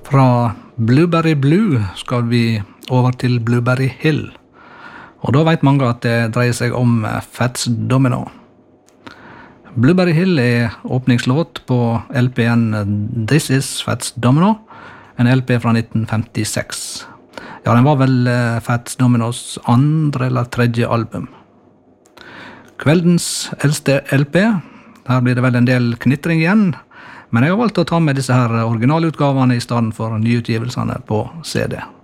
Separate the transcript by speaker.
Speaker 1: Fra Blueberry Blue skal vi over til Blueberry Hill. Og da vet mange at det dreier seg om Fats Domino. Blueberry Hill er åpningslåt på LPN This Is Fats Domino, en LP fra 1956. Ja, den var vel Fats Dominos andre eller tredje album. Kveldens eldste LP, her blir det vel en del knitring igjen, men jeg har valgt å ta med disse her originalutgavene i stedet for nyutgivelsene på CD.